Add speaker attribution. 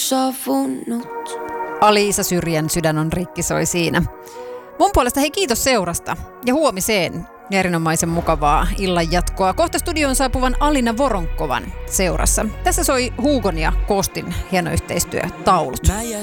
Speaker 1: Aliisa Syrjän Sydän on rikki soi siinä. Mun puolesta hei kiitos seurasta ja huomiseen erinomaisen mukavaa illan jatkoa. Kohta studioon saapuvan Alina Voronkkovan seurassa. Tässä soi Hugon ja Kostin hieno yhteistyö Taulut.